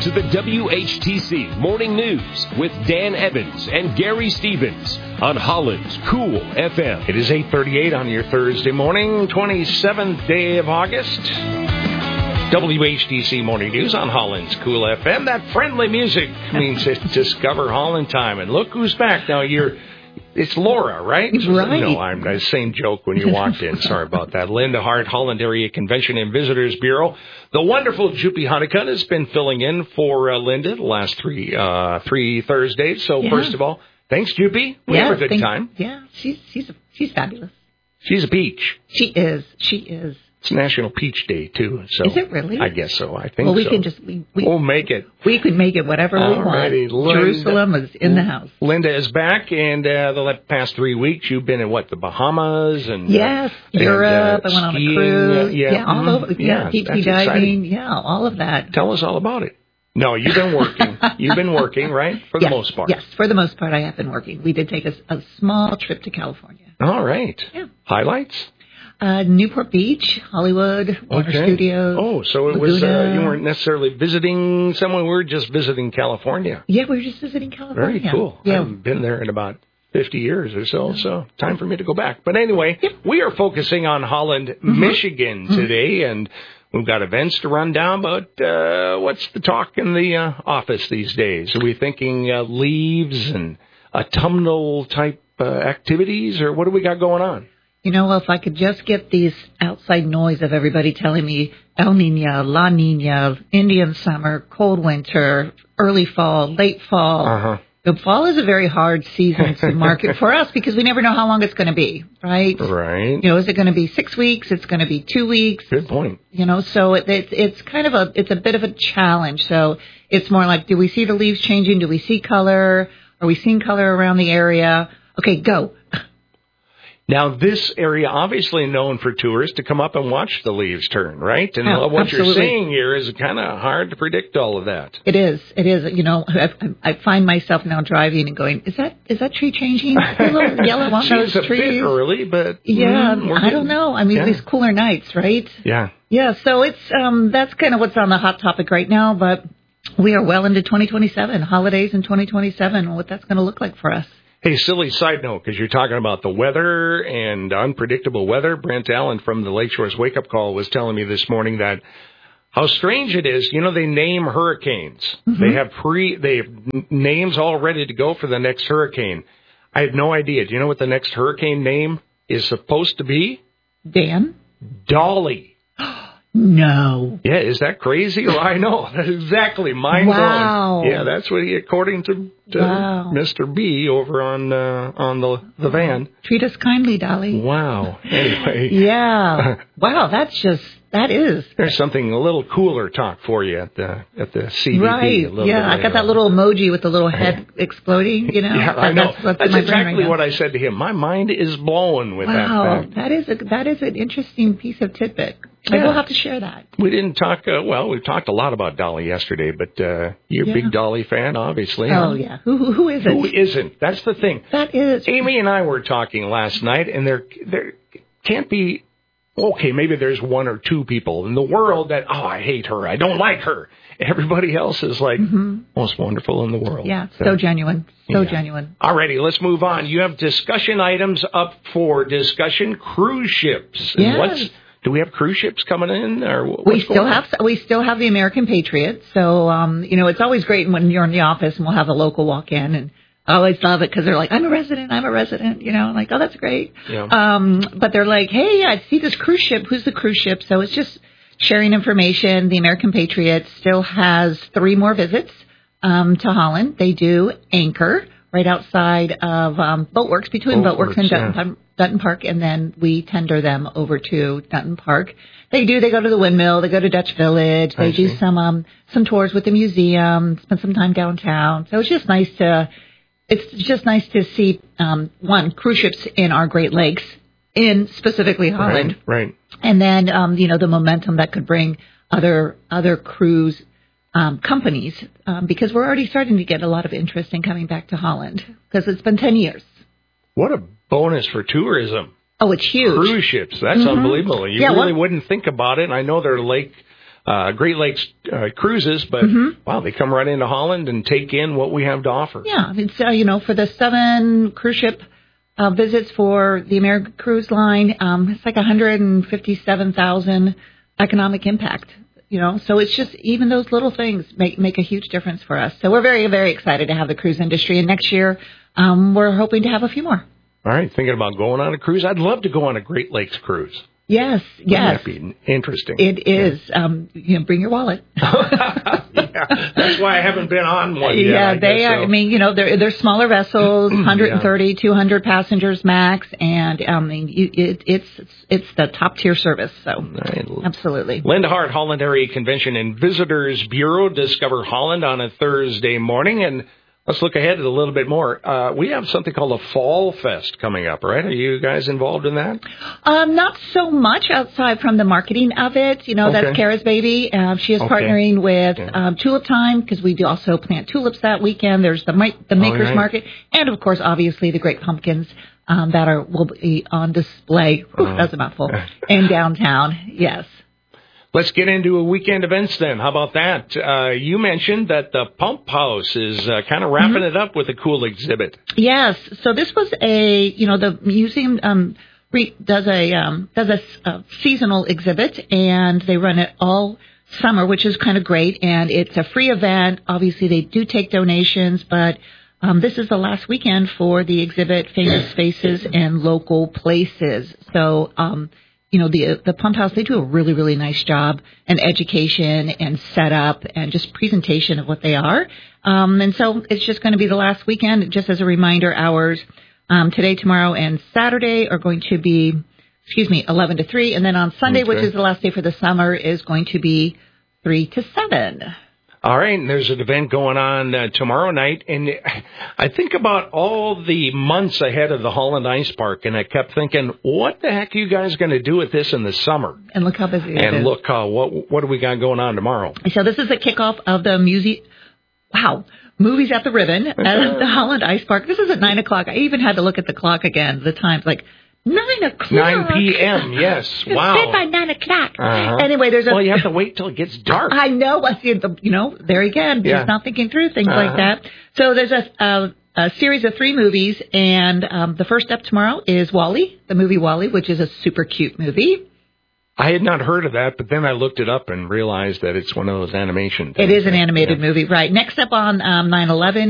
to the WHTC Morning News with Dan Evans and Gary Stevens on Holland's Cool FM. It is 8:38 on your Thursday morning, 27th day of August. WHTC Morning News on Holland's Cool FM. That friendly music means it's Discover Holland time. And look who's back. Now, it's Laura, right? Right. No, I'm the same joke when you walked in. Sorry about that. Linda Hart, Holland Area Convention and Visitors Bureau. The wonderful Juppie Honeycutt has been filling in for Linda the last three Thursdays. So, First of all, thanks, Juppie. We have a good time. Yeah, she's fabulous. She's a peach. She is. It's National Peach Day, too. So is it really? I guess so. I think well, we so. can just... We'll make it. We could make it whatever we want. Jerusalem is in the house. Linda is back, and the past 3 weeks you've been in, the Bahamas? And yes, Europe. I went on a cruise. All over. Deep sea diving. Yeah, all of that. Tell us all about it. No, you've been working. You've been working, right? For the most part. Yes, for the most part I have been working. We did take a small trip to California. All right. Yeah. Highlights? Newport Beach, Hollywood, Warner Studios. Oh, so it was, you weren't necessarily visiting someone, we were just visiting California. Yeah, we were just visiting California. Very cool. Yeah. I haven't been there in about 50 years or so time for me to go back. But anyway, we are focusing on Holland, Michigan today, and we've got events to run down, but what's the talk in the office these days? Are we thinking leaves and autumnal-type activities, or what do we got going on? You know, if I could just get these outside noise of everybody telling me El Niño, La Niña, Indian summer, cold winter, early fall, late fall. Uh-huh. The fall is a very hard season to market for us because we never know how long it's going to be, right? Right. You know, is it going to be 6 weeks? It's going to be 2 weeks. Good point. You know, so it's kind of a bit of a challenge. So it's more like, do we see the leaves changing? Do we see color? Are we seeing color around the area? Okay, go. Now, this area obviously known for tourists to come up and watch the leaves turn, right? And what absolutely. you're saying here is kind of hard to predict all of that. It is. You know, I find myself now driving and going, is that tree changing? A little yellow on those trees. It's a bit early, but I don't know. I mean, these cooler nights, right? Yeah. Yeah. So it's that's kind of what's on the hot topic right now. But we are well into 2027, holidays in 2027, what that's going to look like for us. Hey, silly side note, because you're talking about the weather and unpredictable weather. Brent Allen from the Lakeshore's Wake Up Call was telling me this morning that how strange it is. You know, they name hurricanes. Mm-hmm. They have names all ready to go for the next hurricane. I had no idea. Do you know what the next hurricane name is supposed to be? Dan? Dolly. No. Yeah, is that crazy? Well, I know. That's exactly mind-blowing. Wow. Yeah, that's what according to Mr. B over on the van. Treat us kindly, Dolly. Wow. Anyway. Yeah. Wow, that is. There's something a little cooler talk for you at the CBP. Right. Yeah, I got that little emoji with the little head exploding, you know. Yeah, I know. That's exactly right what I said to him. My mind is blown with that fact. That is an interesting piece of tidbit. I will have to share that. We didn't talk, we talked a lot about Dolly yesterday, but you're a big Dolly fan, obviously. Oh, yeah. Who isn't? Who isn't? That's the thing. That is. Amy and I were talking last night, and there can't be, okay, maybe there's one or two people in the world that, I hate her, I don't like her. Everybody else is like, most wonderful in the world. Yeah, so genuine. So genuine. All righty, let's move on. You have discussion items up for discussion. Cruise ships. Yes. Do we have cruise ships coming in, or we still have the American Patriot. So you know, it's always great when you're in the office and we'll have a local walk in, and I always love it because they're like, I'm a resident. You know, I'm like, oh, that's great. Yeah. But they're like, hey, I see this cruise ship. Who's the cruise ship? So it's just sharing information. The American Patriot still has 3 more visits to Holland. They do anchor right outside of Boatworks, between Boatworks and Dutton Park, and then we tender them over to Dutton Park. They go to the windmill, they go to Dutch Village, they do some tours with the museum, spend some time downtown. So it's just nice to see cruise ships in our Great Lakes, in specifically Holland. Right. And then you know, the momentum that could bring other cruise companies, because we're already starting to get a lot of interest in coming back to Holland because it's been 10 years. What a bonus for tourism. Oh, it's huge. Cruise ships. That's unbelievable. You really wouldn't think about it. And I know they're lake Great Lakes cruises, but wow, they come right into Holland and take in what we have to offer. Yeah, I mean, so, for the 7 cruise ship visits for the American Cruise Line, it's like 157,000 economic impact. So it's just even those little things make a huge difference for us. So we're very, very excited to have the cruise industry, and next year we're hoping to have a few more. All right, thinking about going on a cruise? I'd love to go on a Great Lakes cruise. Yes. Wouldn't that be interesting? It is. Bring your wallet. Yeah, that's why I haven't been on one yet. Yeah, they are. So. I mean, they're smaller vessels, 130, 200 passengers max, and it's the top tier service. So, right. Absolutely. Linda Hart, Holland Area Convention and Visitors Bureau, Discover Holland on a Thursday morning, and let's look ahead a little bit more. We have something called a Fall Fest coming up, right? Are you guys involved in that? Not so much outside from the marketing of it. That's Kara's baby. She is partnering with Tulip Time, because we do also plant tulips that weekend. There's the Makers Market, and of course, obviously, the Great Pumpkins that will be on display. That's a mouthful. In downtown, yes. Let's get into weekend events then. How about that? You mentioned that the Pump House is kind of wrapping it up with a cool exhibit. Yes. So this was the museum does a seasonal exhibit, and they run it all summer, which is kind of great. And it's a free event. Obviously, they do take donations, but this is the last weekend for the exhibit, Famous Faces and Local Places. So, the Pump House, they do a really, really nice job in education and setup and just presentation of what they are. And so it's just going to be the last weekend. Just as a reminder, hours today, tomorrow, and Saturday are going to be, 11 to 3. And then on Sunday, which is the last day for the summer, is going to be 3 to 7. All right, and there's an event going on tomorrow night, and I think about all the months ahead of the Holland Ice Park, and I kept thinking, what the heck are you guys going to do with this in the summer? And look how busy it is. And look, what do we got going on tomorrow? So this is the kickoff of the Movies at the Ribbon at the Holland Ice Park. This is at 9 o'clock. I even had to look at the clock again, the times, 9 o'clock. 9 p.m., yes. Wow. It's by 9 o'clock. Anyway, Well, you have to wait till it gets dark. I know. There again, he's not thinking through things like that. So there's a series of 3 movies, and the first up tomorrow is WALL-E, the movie WALL-E, which is a super cute movie. I had not heard of that, but then I looked it up and realized that it's one of those animation things. It is an animated movie, right. Next up on 9/11